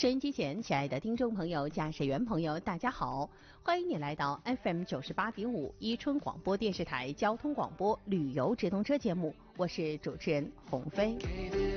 收音机前，亲爱的听众朋友、驾驶员朋友，大家好，欢迎你来到 FM 98.5伊春广播电视台交通广播旅游直通车节目，我是主持人洪飞。